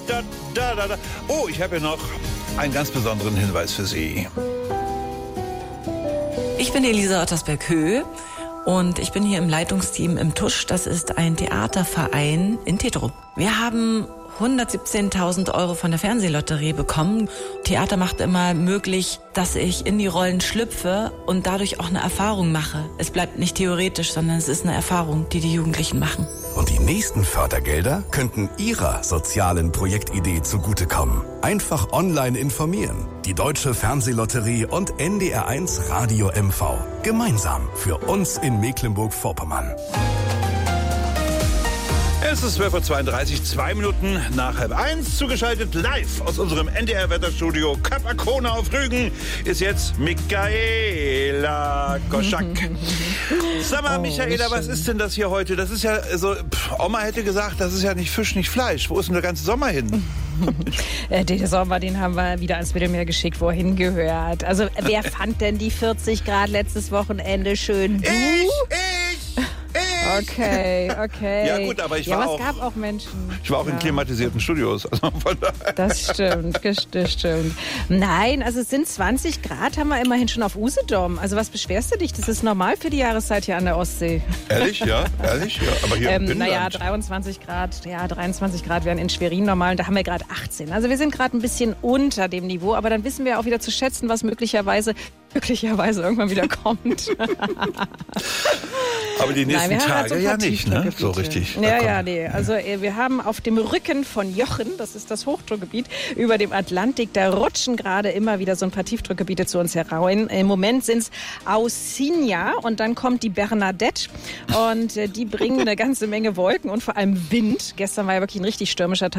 Oh, ich habe ja noch einen ganz besonderen Hinweis für Sie. Ich bin Elisa Ottersberg-Höh und ich bin hier im Leitungsteam im Tusch. Das ist ein Theaterverein in Tetro. Wir haben 117.000 Euro von der Fernsehlotterie bekommen. Theater macht immer möglich, dass ich in die Rollen schlüpfe und dadurch auch eine Erfahrung mache. Es bleibt nicht theoretisch, sondern es ist eine Erfahrung, die die Jugendlichen machen. Und die nächsten Fördergelder könnten Ihrer sozialen Projektidee zugutekommen. Einfach online informieren. Die Deutsche Fernsehlotterie und NDR1 Radio MV. Gemeinsam für uns in Mecklenburg-Vorpommern. Es ist 12.32 Uhr, 2 Minuten nach 12:30, zugeschaltet live aus unserem NDR-Wetterstudio Capacona auf Rügen ist jetzt Michaela Koschak. Sag mal, Michaela, was ist denn das hier heute? Das ist ja so, Oma hätte gesagt, das ist ja nicht Fisch, nicht Fleisch. Wo ist denn der ganze Sommer hin? Den Sommer, den haben wir wieder ans Mittelmeer geschickt, wo er hingehört. Also, wer fand denn die 40 Grad letztes Wochenende schön? Du? Ich! Okay. Ja gut, aber es gab auch Menschen. Ich war auch in klimatisierten Studios. Also von daher. Das stimmt. Nein, also es sind 20 Grad, haben wir immerhin schon auf Usedom. Also was beschwerst du dich? Das ist normal für die Jahreszeit hier an der Ostsee. Ehrlich? Ja. Aber hier im Binnenland. 23 Grad wären in Schwerin normal und da haben wir gerade 18. Also wir sind gerade ein bisschen unter dem Niveau, aber dann wissen wir auch wieder zu schätzen, was möglicherweise irgendwann wieder kommt. Aber die nächsten Tage ja nicht, ne? So richtig. Nee. Also wir haben auf dem Rücken von Jochen, das ist das Hochdruckgebiet, über dem Atlantik, da rutschen gerade immer wieder so ein paar Tiefdruckgebiete zu uns herein. Im Moment sind es Ausigna und dann kommt die Bernadette und die bringen eine ganze Menge Wolken und vor allem Wind. Gestern war ja wirklich ein richtig stürmischer Tag.